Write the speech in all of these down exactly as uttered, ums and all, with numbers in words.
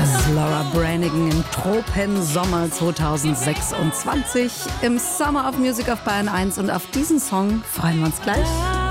Laura Branigan im Tropensommer zweitausendsechsundzwanzig im Summer of Music auf Bayern eins, und auf diesen Song freuen wir uns gleich.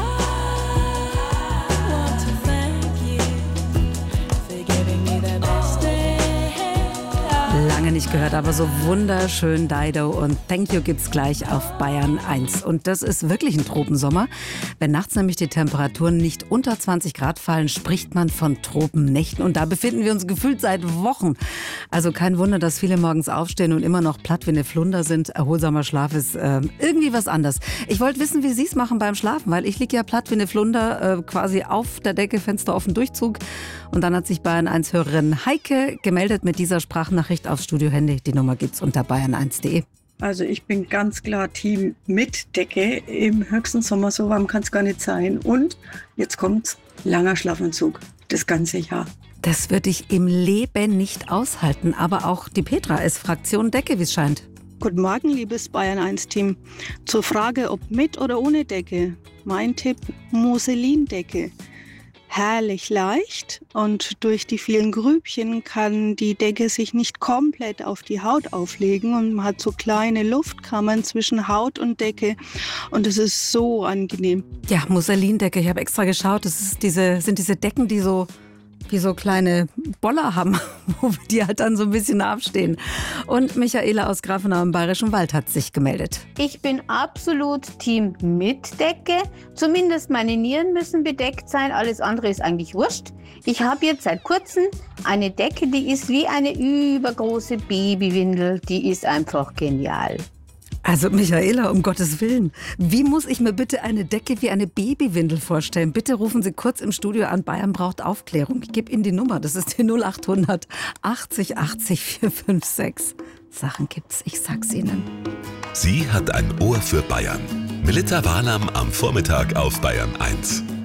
Lange nicht gehört, aber so wunderschön. Dido und Thank You gibt's gleich auf Bayern eins. Und das ist wirklich ein Tropensommer. Wenn nachts nämlich die Temperaturen nicht unter zwanzig Grad fallen, spricht man von Tropennächten. Und da befinden wir uns gefühlt seit Wochen. Also kein Wunder, dass viele morgens aufstehen und immer noch platt wie eine Flunder sind. Erholsamer Schlaf ist äh, irgendwie was anderes. Ich wollte wissen, wie Sie es machen beim Schlafen, weil ich liege ja platt wie eine Flunder, äh, quasi auf der Decke, Fenster offen, Durchzug. Und dann hat sich Bayern eins Hörerin Heike gemeldet mit dieser Sprachnachricht aufs Studio-Handy. Die Nummer gibt's unter bayern eins punkt de. Also ich bin ganz klar Team mit Decke. Im höchsten Sommer, so warm kann es gar nicht sein. Und jetzt kommt's, langer Schlafanzug, das ganze Jahr. Das würde ich im Leben nicht aushalten. Aber auch die Petra ist Fraktion Decke, wie es scheint. Guten Morgen, liebes Bayern eins Team. Zur Frage, ob mit oder ohne Decke. Mein Tipp, Musselindecke. Herrlich leicht, und durch die vielen Grübchen kann die Decke sich nicht komplett auf die Haut auflegen und man hat so kleine Luftkammern zwischen Haut und Decke, und es ist so angenehm. Ja, Musselindecke, ich habe extra geschaut, das ist diese, sind diese Decken, die so wie so kleine Boller haben, wo die halt dann so ein bisschen abstehen. Und Michaela aus Grafenau im Bayerischen Wald hat sich gemeldet. Ich bin absolut Team mit Decke. Zumindest meine Nieren müssen bedeckt sein, alles andere ist eigentlich wurscht. Ich habe jetzt seit kurzem eine Decke, die ist wie eine übergroße Babywindel. Die ist einfach genial. Also Michaela, um Gottes Willen, wie muss ich mir bitte eine Decke wie eine Babywindel vorstellen? Bitte rufen Sie kurz im Studio an, Bayern braucht Aufklärung. Ich gebe Ihnen die Nummer, das ist die null achthundert achtzig achtzig vier fünf sechs. Sachen gibt's, ich sag's Ihnen. Sie hat ein Ohr für Bayern. Melitta Walam am Vormittag auf Bayern eins.